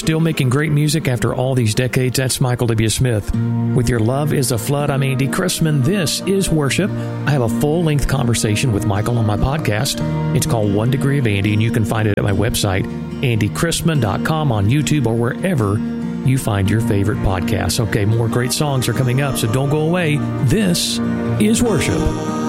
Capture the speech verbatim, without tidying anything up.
still making great music after all these decades. That's Michael W. Smith. With Your Love is a Flood, I'm Andy Chrisman. This is Worship. I have a full-length conversation with Michael on my podcast. It's called One Degree of Andy, and you can find it at my website, andy chrisman dot com, on YouTube or wherever you find your favorite podcasts. Okay, more great songs are coming up, so don't go away. This is Worship.